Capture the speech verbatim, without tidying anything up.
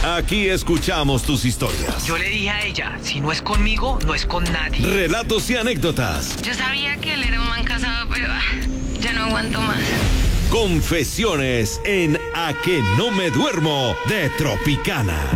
Aquí escuchamos tus historias. Yo le dije a ella, si no es conmigo, no es con nadie. Relatos y anécdotas. Yo sabía que él era un man casado, pero ah, ya no aguanto más. Confesiones en A que no me duermo de Tropicana.